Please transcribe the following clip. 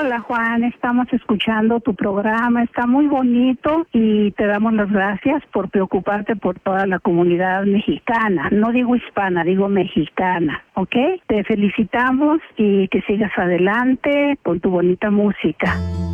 Hola Juan, estamos escuchando tu programa, está muy bonito y te damos las gracias por preocuparte por toda la comunidad mexicana. No digo hispana, digo mexicana, ¿ok? Te felicitamos y que sigas adelante con tu bonita música.